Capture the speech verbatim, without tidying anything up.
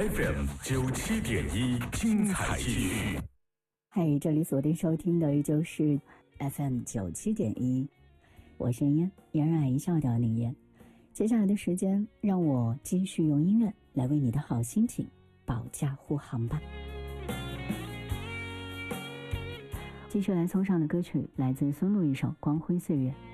F M 九七点一，精彩继续。 嗨，这里锁定收听的依旧是 F M 九七点一，我是嫣，嫣然一笑的林嫣。接下来的时间，让我继续用音乐来为你的好心情保驾护航吧。继续来送上的歌曲来自孙露一首《光辉岁月》。